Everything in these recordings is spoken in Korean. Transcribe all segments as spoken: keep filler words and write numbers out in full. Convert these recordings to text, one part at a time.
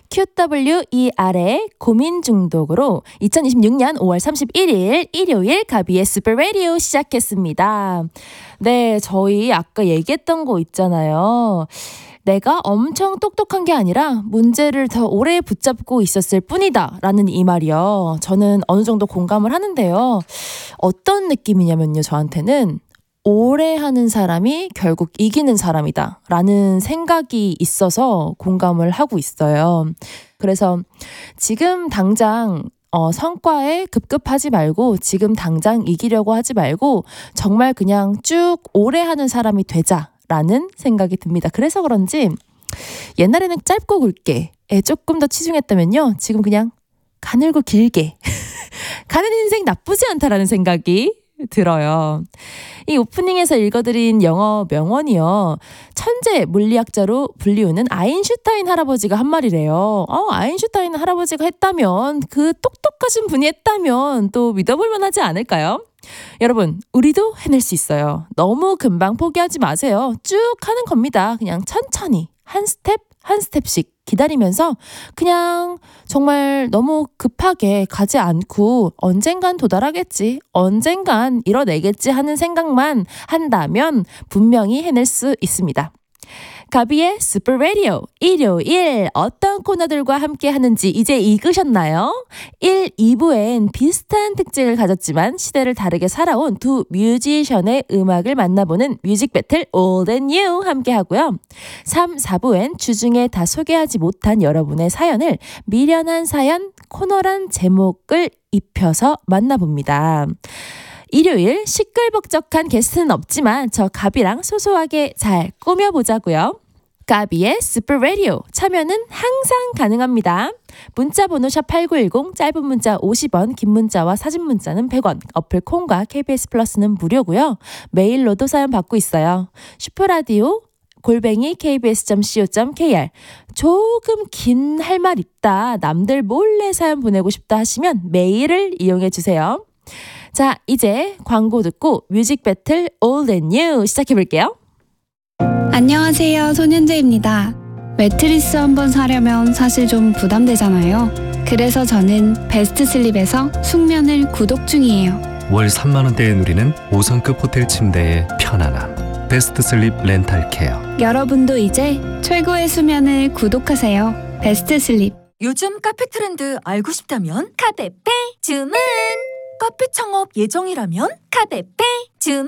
큐더블유이알의 고민 중독으로 이천이십육년 오월 삼십일일 일요일 가비의 슈퍼 라디오 시작했습니다. 네, 저희 아까 얘기했던 거 있잖아요. 내가 엄청 똑똑한 게 아니라 문제를 더 오래 붙잡고 있었을 뿐이다 라는 이 말이요. 저는 어느 정도 공감을 하는데요. 어떤 느낌이냐면요, 저한테는 오래 하는 사람이 결국 이기는 사람이다 라는 생각이 있어서 공감을 하고 있어요. 그래서 지금 당장 어, 성과에 급급하지 말고 지금 당장 이기려고 하지 말고 정말 그냥 쭉 오래 하는 사람이 되자라는 생각이 듭니다. 그래서 그런지 옛날에는 짧고 굵게에 조금 더 치중했다면요. 지금 그냥 가늘고 길게 가는 인생 나쁘지 않다라는 생각이 들어요. 이 오프닝에서 읽어드린 영어 명언이요. 천재 물리학자로 불리우는 아인슈타인 할아버지가 한 말이래요. 어, 아인슈타인 할아버지가 했다면, 그 똑똑하신 분이 했다면 또 믿어볼 만하지 않을까요? 여러분, 우리도 해낼 수 있어요. 너무 금방 포기하지 마세요. 쭉 하는 겁니다. 그냥 천천히 한 스텝 한 스텝씩 기다리면서 그냥 정말 너무 급하게 가지 않고 언젠간 도달하겠지, 언젠간 이뤄내겠지 하는 생각만 한다면 분명히 해낼 수 있습니다. 가비의 슈퍼 라디오 일요일 어떤 코너들과 함께 하는지 이제 읽으셨나요? 일, 이부엔 비슷한 특징을 가졌지만 시대를 다르게 살아온 두 뮤지션의 음악을 만나보는 뮤직 배틀 Old and New 함께 하고요. 삼, 사부엔 주중에 다 소개하지 못한 여러분의 사연을 미련한 사연 코너란 제목을 입혀서 만나봅니다. 일요일 시끌벅적한 게스트는 없지만 저 가비랑 소소하게 잘 꾸며보자고요. 가비의 슈퍼 라디오 참여는 항상 가능합니다. 문자 번호 샵 팔구일공, 짧은 문자 오십 원, 긴 문자와 사진 문자는 백 원, 어플 콩과 케이비에스 플러스는 무료고요. 메일로도 사연 받고 있어요. 슈퍼라디오 골뱅이 케이비에스 닷 씨오 닷 케이알. 조금 긴 할 말 있다, 남들 몰래 사연 보내고 싶다 하시면 메일을 이용해 주세요. 자, 이제 광고 듣고 뮤직 배틀 Old and New 시작해볼게요. 안녕하세요, 손현재입니다. 매트리스 한번 사려면 사실 좀 부담되잖아요. 그래서 저는 베스트 슬립에서 숙면을 구독 중이에요. 월 삼만 원대에 누리는 오 성급 호텔 침대의 편안함. 베스트 슬립 렌탈 케어. 여러분도 이제 최고의 수면을 구독하세요. 베스트 슬립. 요즘 카페 트렌드 알고 싶다면 카페페 주문. 카페 창업 예정이라면 카페페 주문.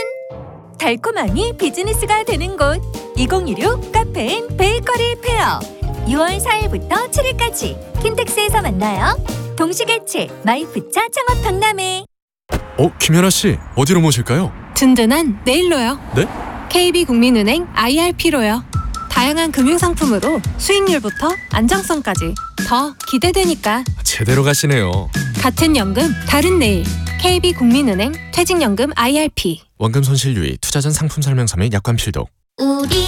달콤함이 비즈니스가 되는 곳 이천이십육 카페인 베이커리 페어. 유월 사일부터 칠일까지 킨텍스에서 만나요. 동시개최 마이프차 창업 박람회. 어, 김연아씨 어디로 모실까요? 든든한 내일로요. 네? 케이비국민은행 아이알피로요. 다양한 금융상품으로 수익률부터 안정성까지 더 기대되니까 제대로 가시네요. 같은 연금 다른 내일. 케이비국민은행 퇴직연금 아이알피. 원금 손실 유의, 투자 전 상품 설명서 및 약관 필독. 우리